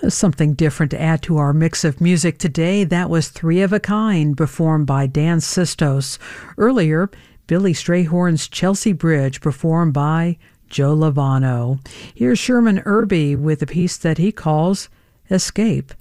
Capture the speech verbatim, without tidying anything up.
Something different to add to our mix of music today. That was Three of a Kind, performed by Dan Sistos. Earlier, Billy Strayhorn's Chelsea Bridge, performed by Joe Lovano. Here's Sherman Irby with a piece that he calls Escape.